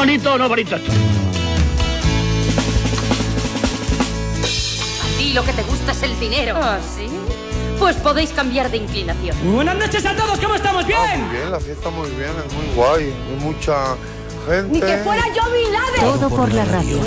bonito o no bonito esto? A ti lo que te gusta es el dinero. ¿Ah, sí? Pues podéis cambiar de inclinación. Buenas noches a todos, ¿cómo estamos? ¿Bien? Muy bien, la fiesta muy bien, es muy guay. Hay mucha gente. ¡Ni que fuera yo Bin Laden! Todo por la radio.